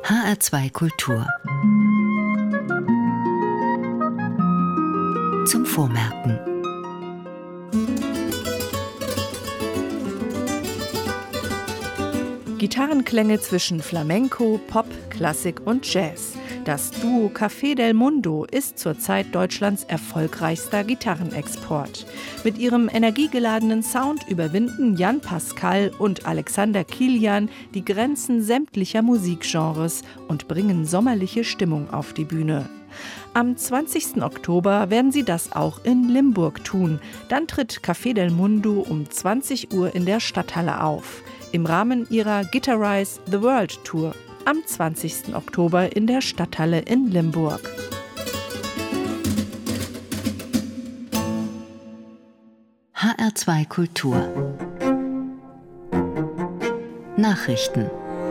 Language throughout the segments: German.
HR2 Kultur. Zum Vormerken. Gitarrenklänge zwischen Flamenco, Pop, Klassik und Jazz. Das Duo Café del Mundo ist zurzeit Deutschlands erfolgreichster Gitarrenexport. Mit ihrem energiegeladenen Sound überwinden Jan Pascal und Alexander Kilian die Grenzen sämtlicher Musikgenres und bringen sommerliche Stimmung auf die Bühne. Am 20. Oktober werden sie das auch in Limburg tun. Dann tritt Café del Mundo um 20 Uhr in der Stadthalle auf. Im Rahmen ihrer Guitarize the World Tour am 20. Oktober in der Stadthalle in Limburg. HR2 Kultur. Nachrichten.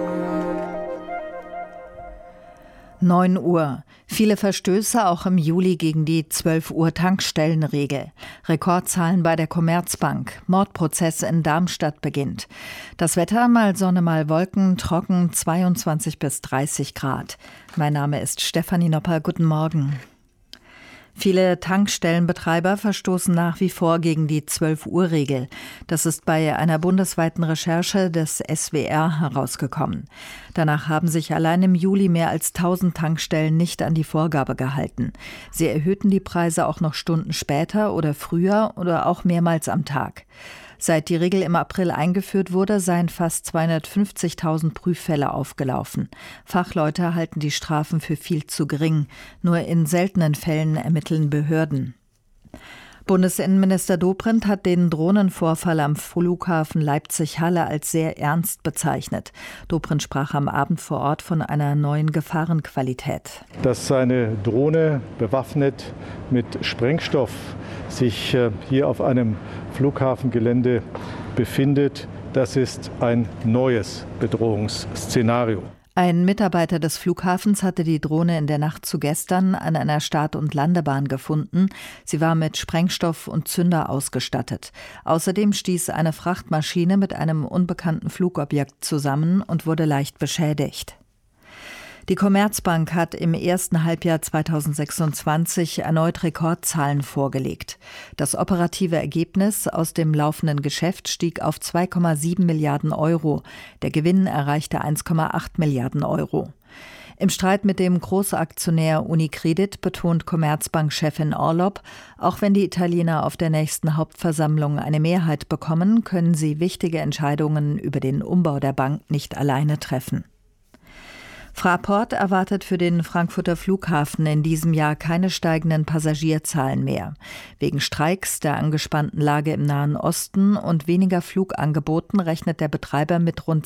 9 Uhr. Viele Verstöße auch im Juli gegen die 12 Uhr Tankstellenregel. Rekordzahlen bei der Commerzbank. Mordprozess in Darmstadt beginnt. Das Wetter, mal Sonne, mal Wolken, trocken, 22 bis 30 Grad. Mein Name ist Stefanie Nopper. Guten Morgen. Viele Tankstellenbetreiber verstoßen nach wie vor gegen die 12-Uhr-Regel. Das ist bei einer bundesweiten Recherche des SWR herausgekommen. Danach haben sich allein im Juli mehr als 1000 Tankstellen nicht an die Vorgabe gehalten. Sie erhöhten die Preise auch noch Stunden später oder früher oder auch mehrmals am Tag. Seit die Regel im April eingeführt wurde, seien fast 250.000 Prüffälle aufgelaufen. Fachleute halten die Strafen für viel zu gering. Nur in seltenen Fällen ermitteln Behörden. Bundesinnenminister Dobrindt hat den Drohnenvorfall am Flughafen Leipzig-Halle als sehr ernst bezeichnet. Dobrindt sprach am Abend vor Ort von einer neuen Gefahrenqualität. Dass eine Drohne bewaffnet mit Sprengstoff sich hier auf einem Flughafengelände befindet, das ist ein neues Bedrohungsszenario. Ein Mitarbeiter des Flughafens hatte die Drohne in der Nacht zu gestern an einer Start- und Landebahn gefunden. Sie war mit Sprengstoff und Zünder ausgestattet. Außerdem stieß eine Frachtmaschine mit einem unbekannten Flugobjekt zusammen und wurde leicht beschädigt. Die Commerzbank hat im ersten Halbjahr 2026 erneut Rekordzahlen vorgelegt. Das operative Ergebnis aus dem laufenden Geschäft stieg auf 2,7 Milliarden Euro. Der Gewinn erreichte 1,8 Milliarden Euro. Im Streit mit dem Großaktionär Unicredit betont Commerzbank-Chefin Orlopp, auch wenn die Italiener auf der nächsten Hauptversammlung eine Mehrheit bekommen, können sie wichtige Entscheidungen über den Umbau der Bank nicht alleine treffen. Fraport erwartet für den Frankfurter Flughafen in diesem Jahr keine steigenden Passagierzahlen mehr. Wegen Streiks, der angespannten Lage im Nahen Osten und weniger Flugangeboten rechnet der Betreiber mit rund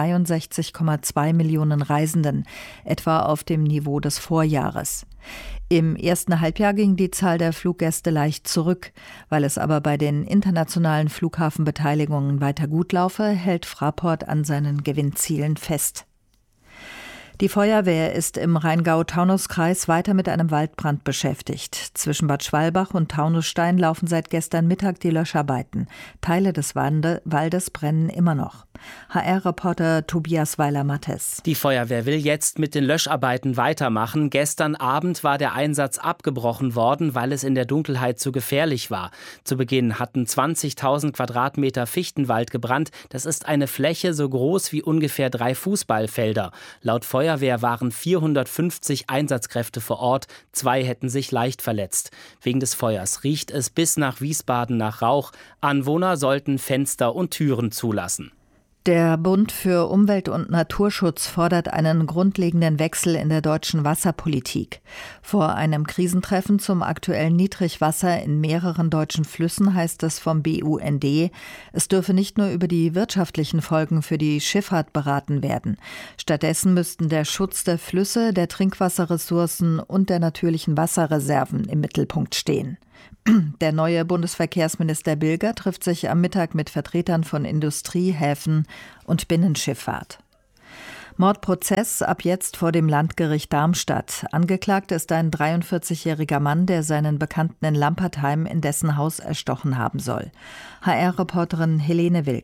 63,2 Millionen Reisenden, etwa auf dem Niveau des Vorjahres. Im ersten Halbjahr ging die Zahl der Fluggäste leicht zurück. Weil es aber bei den internationalen Flughafenbeteiligungen weiter gut laufe, hält Fraport an seinen Gewinnzielen fest. Die Feuerwehr ist im Rheingau-Taunus-Kreis weiter mit einem Waldbrand beschäftigt. Zwischen Bad Schwalbach und Taunusstein laufen seit gestern Mittag die Löscharbeiten. Teile des Waldes brennen immer noch. HR-Reporter Tobias Weiler-Mattes. Die Feuerwehr will jetzt mit den Löscharbeiten weitermachen. Gestern Abend war der Einsatz abgebrochen worden, weil es in der Dunkelheit zu gefährlich war. Zu Beginn hatten 20.000 Quadratmeter Fichtenwald gebrannt. Das ist eine Fläche so groß wie ungefähr 3 Fußballfelder. Laut Feuerwehr waren 450 Einsatzkräfte vor Ort. 2 hätten sich leicht verletzt. Wegen des Feuers riecht es bis nach Wiesbaden nach Rauch. Anwohner sollten Fenster und Türen zulassen. Der Bund für Umwelt und Naturschutz fordert einen grundlegenden Wechsel in der deutschen Wasserpolitik. Vor einem Krisentreffen zum aktuellen Niedrigwasser in mehreren deutschen Flüssen heißt es vom BUND, es dürfe nicht nur über die wirtschaftlichen Folgen für die Schifffahrt beraten werden. Stattdessen müssten der Schutz der Flüsse, der Trinkwasserressourcen und der natürlichen Wasserreserven im Mittelpunkt stehen. Der neue Bundesverkehrsminister Bilger trifft sich am Mittag mit Vertretern von Industrie, Häfen und Binnenschifffahrt. Mordprozess ab jetzt vor dem Landgericht Darmstadt. Angeklagt ist ein 43-jähriger Mann, der seinen Bekannten in Lampertheim in dessen Haus erstochen haben soll. HR-Reporterin Helene Wilke.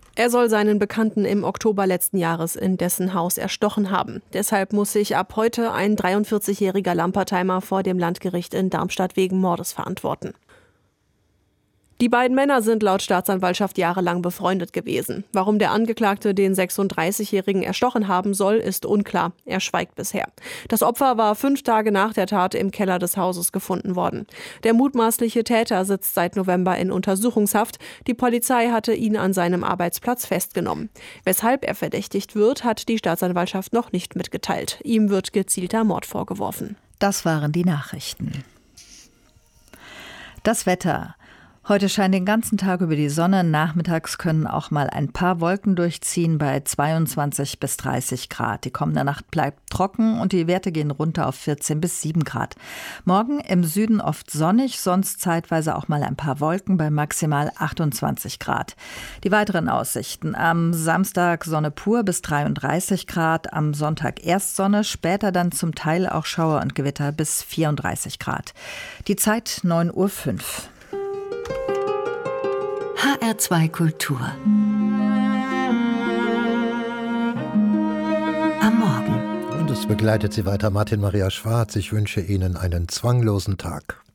Er soll seinen Bekannten im Oktober letzten Jahres in dessen Haus erstochen haben. Deshalb muss sich ab heute ein 43-jähriger Lampertheimer vor dem Landgericht in Darmstadt wegen Mordes verantworten. Die beiden Männer sind laut Staatsanwaltschaft jahrelang befreundet gewesen. Warum der Angeklagte den 36-Jährigen erstochen haben soll, ist unklar. Er schweigt bisher. Das Opfer war 5 Tage nach der Tat im Keller des Hauses gefunden worden. Der mutmaßliche Täter sitzt seit November in Untersuchungshaft. Die Polizei hatte ihn an seinem Arbeitsplatz festgenommen. Weshalb er verdächtigt wird, hat die Staatsanwaltschaft noch nicht mitgeteilt. Ihm wird gezielter Mord vorgeworfen. Das waren die Nachrichten. Das Wetter. Heute scheint den ganzen Tag über die Sonne. Nachmittags können auch mal ein paar Wolken durchziehen bei 22 bis 30 Grad. Die kommende Nacht bleibt trocken und die Werte gehen runter auf 14 bis 7 Grad. Morgen im Süden oft sonnig, sonst zeitweise auch mal ein paar Wolken bei maximal 28 Grad. Die weiteren Aussichten. Am Samstag Sonne pur bis 33 Grad. Am Sonntag erst Sonne, später dann zum Teil auch Schauer und Gewitter bis 34 Grad. Die Zeit 9:05 Uhr. HR2 Kultur. Am Morgen. Und es begleitet Sie weiter Martin Maria Schwarz. Ich wünsche Ihnen einen zwanglosen Tag.